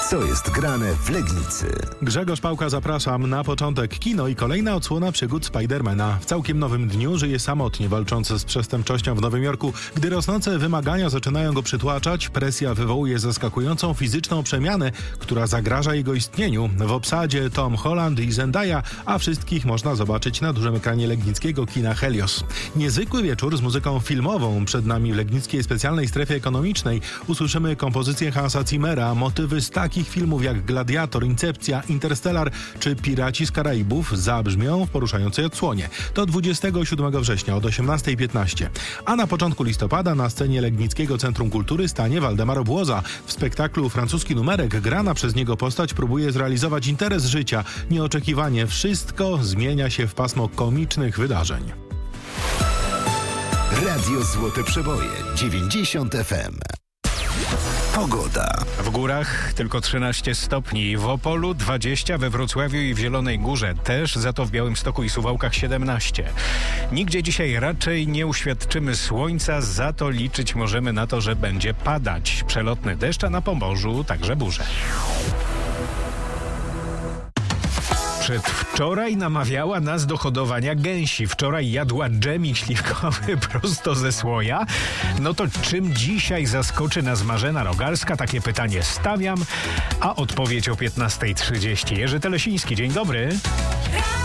Co jest grane w Legnicy? Grzegorz Pałka, zapraszam. Na początek kino i kolejna odsłona przygód Spidermana. W całkiem nowym dniu żyje samotnie, walcząc z przestępczością w Nowym Jorku. Gdy rosnące wymagania zaczynają go przytłaczać, presja wywołuje zaskakującą fizyczną przemianę, która zagraża jego istnieniu. W obsadzie Tom Holland i Zendaya, a wszystkich można zobaczyć na dużym ekranie legnickiego kina Helios. Niezwykły wieczór z muzyką filmową. Przed nami w legnickiej specjalnej strefie ekonomicznej usłyszymy kompozycję Hansa Zimmera, motywy z takich filmów jak Gladiator, Incepcja, Interstellar czy Piraci z Karaibów zabrzmią w poruszającej odsłonie. To 27 września od 18:15. A na początku listopada na scenie Legnickiego Centrum Kultury stanie Waldemar Obłoza. W spektaklu Francuski numerek grana przez niego postać próbuje zrealizować interes życia. Nieoczekiwanie wszystko zmienia się w pasmo komicznych wydarzeń. Radio Złote Przeboje 90 FM. Pogoda. W górach tylko 13 stopni, w Opolu 20, we Wrocławiu i w Zielonej Górze też, za to w Białymstoku i Suwałkach 17. Nigdzie dzisiaj raczej nie uświadczymy słońca, za to liczyć możemy na to, że będzie padać. Przelotny deszcz, a na Pomorzu także burze. Przedwczoraj namawiała nas do hodowania gęsi. Wczoraj jadła dżemik śliwkowy prosto ze słoja. No to czym dzisiaj zaskoczy nas Marzena Rogalska? Takie pytanie stawiam, a odpowiedź o 15:30. Jerzy Telesiński, dzień dobry.